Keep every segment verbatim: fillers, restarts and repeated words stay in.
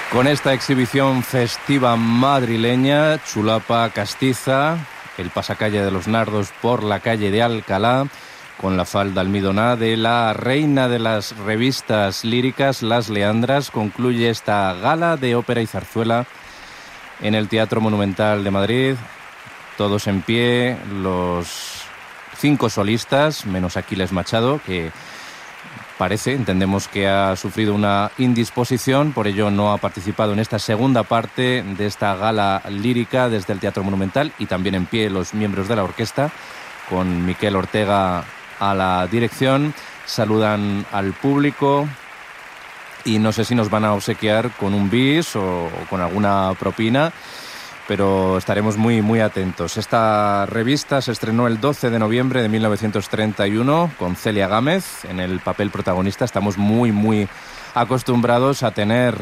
Con esta exhibición festiva madrileña, chulapa castiza, el pasacalle de los Nardos por la calle de Alcalá, con la falda almidoná de la reina de las revistas líricas, Las Leandras, concluye esta gala de ópera y zarzuela en el Teatro Monumental de Madrid. Todos en pie, los cinco solistas, menos Aquiles Machado, que parece, entendemos que ha sufrido una indisposición, por ello no ha participado en esta segunda parte de esta gala lírica desde el Teatro Monumental, y también en pie los miembros de la orquesta, con Miquel Ortega a la dirección. Saludan al público y no sé si nos van a obsequiar con un bis o con alguna propina, pero estaremos muy, muy atentos. Esta revista se estrenó el doce de noviembre de mil novecientos treinta y uno con Celia Gámez en el papel protagonista. Estamos muy, muy acostumbrados a tener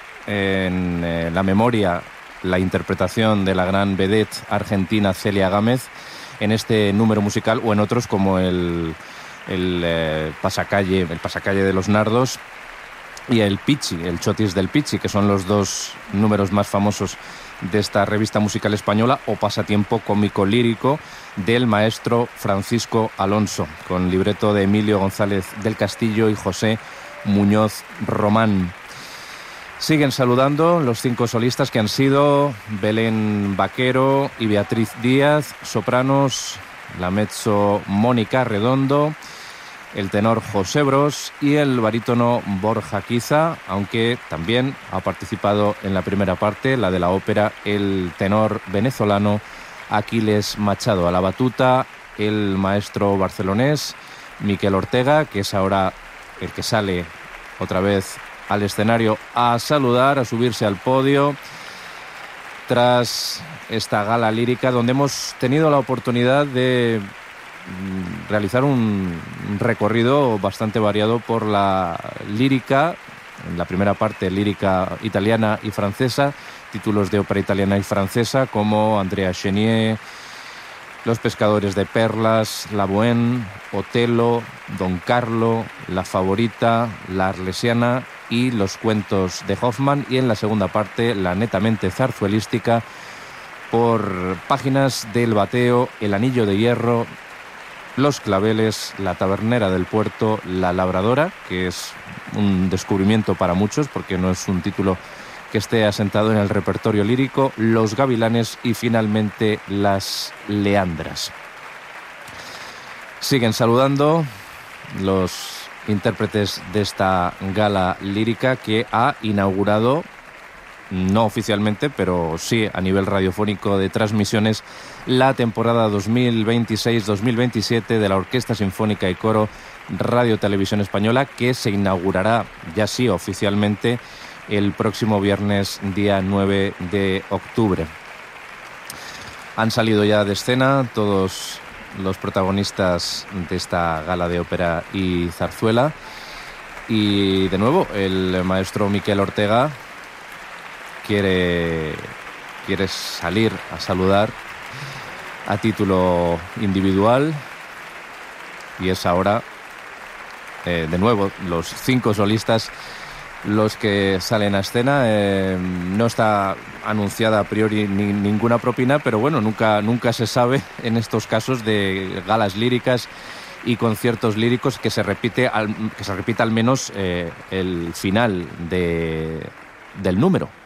en eh, la memoria la interpretación de la gran vedette argentina Celia Gámez en este número musical, o en otros como el, el, eh, pasacalle, el pasacalle de los Nardos y el Pichi, el Chotis del Pichi, que son los dos números más famosos de esta revista musical española, o pasatiempo cómico lírico del maestro Francisco Alonso, con libreto de Emilio González del Castillo y José Muñoz Román. Siguen saludando los cinco solistas, que han sido Belén Vaquero y Beatriz Díaz, sopranos, la mezzo Mónica Redondo, el tenor José Bros y el barítono Borja Quiza, aunque también ha participado en la primera parte, la de la ópera, el tenor venezolano Aquiles Machado. A la batuta el maestro barcelonés Miquel Ortega, que es ahora el que sale otra vez al escenario a saludar, a subirse al podio, tras esta gala lírica donde hemos tenido la oportunidad de realizar un recorrido bastante variado por la lírica. En la primera parte, lírica italiana y francesa, títulos de ópera italiana y francesa como Andrea Chenier, Los pescadores de perlas, La Bohème, Otelo, Don Carlo, La Favorita, La Arlesiana y los cuentos de Hoffmann. Y en la segunda parte, la netamente zarzuelística, por páginas del Bateo, El Anillo de Hierro, Los Claveles, La Tabernera del Puerto, La Labradora, que es un descubrimiento para muchos porque no es un título que esté asentado en el repertorio lírico, Los Gavilanes y finalmente Las Leandras. Siguen saludando los intérpretes de esta gala lírica, que ha inaugurado, no oficialmente, pero sí a nivel radiofónico de transmisiones, la temporada dos mil veintiséis dos mil veintisiete de la Orquesta Sinfónica y Coro Radio Televisión Española, que se inaugurará ya sí oficialmente el próximo viernes, día nueve de octubre. Han salido ya de escena todos los protagonistas de esta gala de ópera y zarzuela, y de nuevo el maestro Miquel Ortega quiere, quiere salir a saludar a título individual, y es ahora eh, de nuevo los cinco solistas los que salen a escena. Eh, no está anunciada a priori ni, ninguna propina, pero bueno, nunca, nunca se sabe en estos casos de galas líricas y conciertos líricos que se repite al, que se repita al menos eh, el final de, del número.